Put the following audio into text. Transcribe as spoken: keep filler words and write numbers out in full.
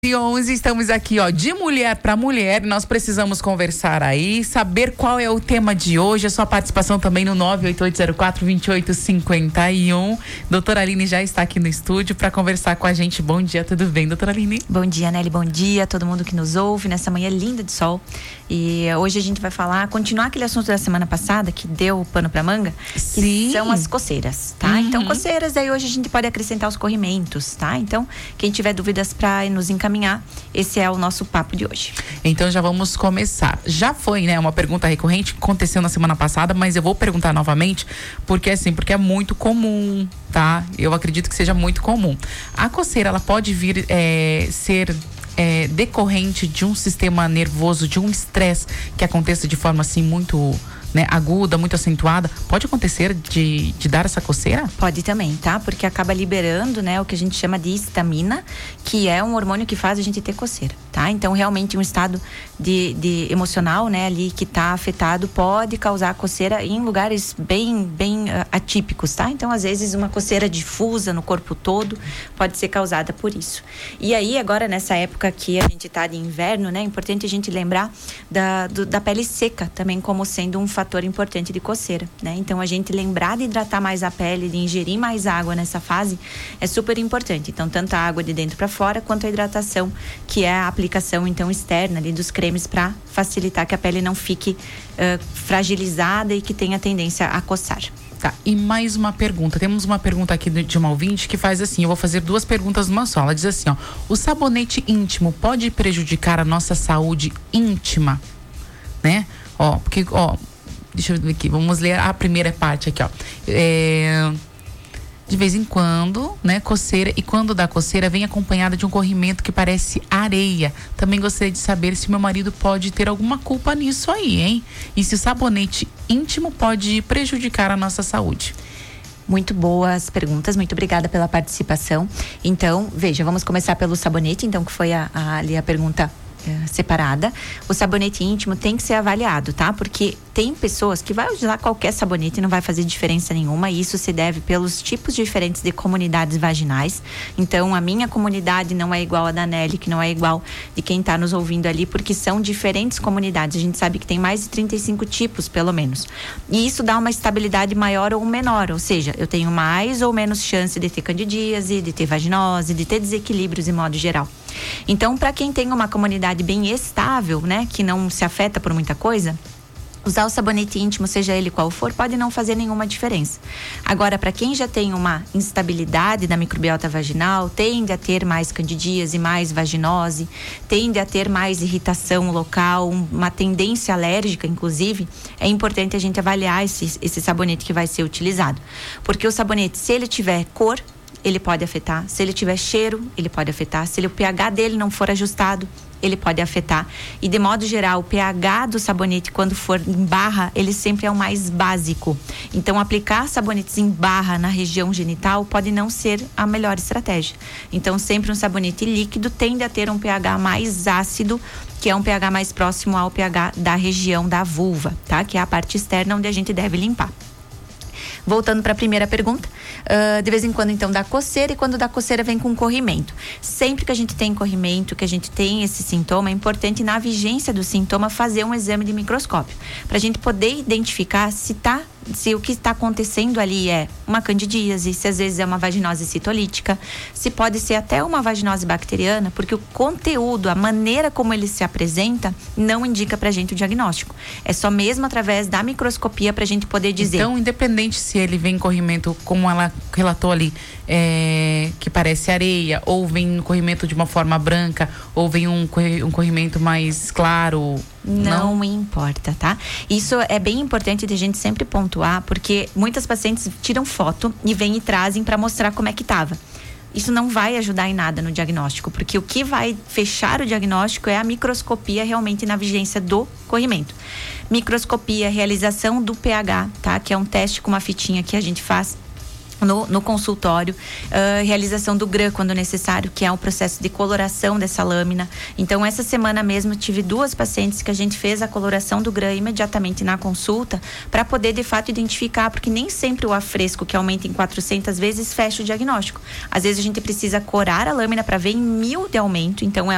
E onze, estamos aqui, ó, de mulher para mulher. Nós precisamos conversar aí, saber qual é o tema de hoje. A sua participação também no nove oito oito zero quatro, dois oito cinco um. Doutora Aline já está aqui no estúdio para conversar com a gente. Bom dia, tudo bem, doutora Aline? Bom dia, Nelly, bom dia a todo mundo que nos ouve nessa manhã linda de sol. E hoje a gente vai falar, continuar aquele assunto da semana passada que deu pano pra manga, Sim. que são as coceiras, tá? Uhum. Então, coceiras, aí hoje a gente pode acrescentar os corrimentos, tá? Então, quem tiver dúvidas para nos encaminhar, esse é o nosso papo de hoje. Então já vamos começar. Já foi, né, uma pergunta recorrente que aconteceu na semana passada, mas eu vou perguntar novamente, porque assim, porque é muito comum, tá? Eu acredito que seja muito comum. A coceira, ela pode vir é, ser é, decorrente de um sistema nervoso, de um estresse que aconteça de forma assim muito, né, aguda, muito acentuada. Pode acontecer de, de dar essa coceira? Pode também, tá? Porque acaba liberando, né, o que a gente chama de histamina, que é um hormônio que faz a gente ter coceira, tá? Então, realmente, um estado de, de emocional, né, ali que tá afetado pode causar coceira em lugares bem, bem uh, atípicos, tá? Então, às vezes, uma coceira difusa no corpo todo pode ser causada por isso. E aí, agora, nessa época que a gente tá de inverno, né, é importante a gente lembrar da, do, da pele seca também como sendo um fator importante de coceira, né? Então, a gente lembrar de hidratar mais a pele, de ingerir mais água nessa fase é super importante. Então, tanto a água de dentro para fora, quanto a hidratação, que é a aplicação, então, externa ali dos cremes para facilitar que a pele não fique uh, fragilizada e que tenha tendência a coçar. Tá, e mais uma pergunta. Temos uma pergunta aqui de uma ouvinte que faz assim, eu vou fazer duas perguntas numa só. Ela diz assim, ó, o sabonete íntimo pode prejudicar a nossa saúde íntima, né? Ó, porque, ó, deixa eu ver aqui, vamos ler a primeira parte aqui, ó. É, de vez em quando, né, coceira, e quando dá coceira vem acompanhada de um corrimento que parece areia. Também gostaria de saber se meu marido pode ter alguma culpa nisso aí, hein? E se o sabonete íntimo pode prejudicar a nossa saúde. Muito boas perguntas, muito obrigada pela participação. Então, veja, vamos começar pelo sabonete, então, que foi a, a, ali a pergunta é, separada. O sabonete íntimo tem que ser avaliado, tá? Porque tem pessoas que vai usar qualquer sabonete e não vai fazer diferença nenhuma, e isso se deve pelos tipos diferentes de comunidades vaginais. Então, a minha comunidade não é igual a da Nelly, que não é igual de quem está nos ouvindo ali, porque são diferentes comunidades. A gente sabe que tem mais de trinta e cinco tipos, pelo menos. E isso dá uma estabilidade maior ou menor, ou seja, eu tenho mais ou menos chance de ter candidíase, de ter vaginose, de ter desequilíbrios em modo geral. Então, para quem tem uma comunidade bem estável, né, que não se afeta por muita coisa, usar o sabonete íntimo, seja ele qual for, pode não fazer nenhuma diferença. Agora, para quem já tem uma instabilidade da microbiota vaginal, tende a ter mais candidíase, mais vaginose, tende a ter mais irritação local, uma tendência alérgica, inclusive, é importante a gente avaliar esse, esse sabonete que vai ser utilizado. Porque o sabonete, se ele tiver cor, ele pode afetar. Se ele tiver cheiro, ele pode afetar. Se ele, o pH dele não for ajustado, ele pode afetar. E de modo geral, o pH do sabonete, quando for em barra, ele sempre é o mais básico. Então, aplicar sabonetes em barra na região genital pode não ser a melhor estratégia. Então, sempre um sabonete líquido tende a ter um pH mais ácido, que é um pH mais próximo ao pH da região da vulva, tá? Que é a parte externa onde a gente deve limpar. Voltando para a primeira pergunta, uh, de vez em quando então dá coceira, e quando dá coceira vem com corrimento. Sempre que a gente tem corrimento, que a gente tem esse sintoma, é importante na vigência do sintoma fazer um exame de microscópio, para a gente poder identificar se tá se o que está acontecendo ali é uma candidíase, se às vezes é uma vaginose citolítica, se pode ser até uma vaginose bacteriana, porque o conteúdo, a maneira como ele se apresenta, não indica pra gente o diagnóstico. É só mesmo através da microscopia pra gente poder dizer. Então, independente se ele vem em corrimento, como ela relatou ali, é, que parece areia, ou vem um corrimento de uma forma branca, ou vem um, um corrimento mais claro... Não, não importa, tá? Isso é bem importante de a gente sempre pontuar, porque muitas pacientes tiram foto e vêm e trazem para mostrar como é que tava. Isso não vai ajudar em nada no diagnóstico, porque o que vai fechar o diagnóstico é a microscopia realmente na vigência do corrimento. Microscopia, realização do pH, tá? Que é um teste com uma fitinha que a gente faz No, no consultório, uh, realização do G R A quando necessário, que é um processo de coloração dessa lâmina. Então, essa semana mesmo, tive duas pacientes que a gente fez a coloração do G R A imediatamente na consulta, para poder, de fato, identificar, porque nem sempre o afresco, que aumenta em quatrocentas vezes, fecha o diagnóstico. Às vezes, a gente precisa corar a lâmina para ver em mil de aumento, então é